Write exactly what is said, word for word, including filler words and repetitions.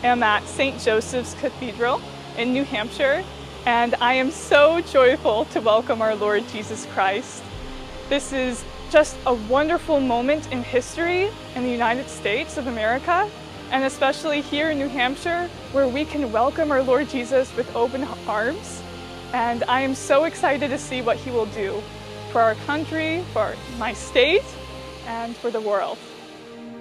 am at Saint Joseph's Cathedral in New Hampshire, and I am so joyful to welcome our Lord Jesus Christ. This is just a wonderful moment in history in the United States of America, and especially here in New Hampshire, where we can welcome our Lord Jesus with open arms. And I am so excited to see what He will do for our country, for my state, and for the world.